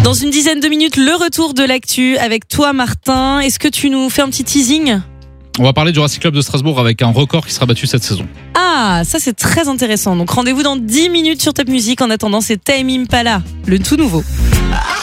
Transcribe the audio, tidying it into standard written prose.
Dans une dizaine de minutes, le retour de l'actu avec toi, Martin. Est-ce que tu nous fais un petit teasing ? On va parler du Racing Club de Strasbourg avec un record qui sera battu cette saison. Ah, ça c'est très intéressant. Donc rendez-vous dans 10 minutes sur Top Music. En attendant, c'est Tame Impala, le tout nouveau.